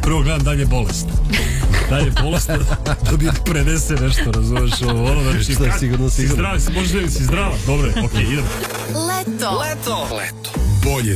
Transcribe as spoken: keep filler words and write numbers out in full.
Prvo gledam dalje bolest. Dalje bolest da bi prenese nešto, razumeš, ono, znači, Šta je sigurno, si sigurno. zdrav, si možda si zdrava, dobre, okej, idemo. Leto. Leto. Leto. Bolje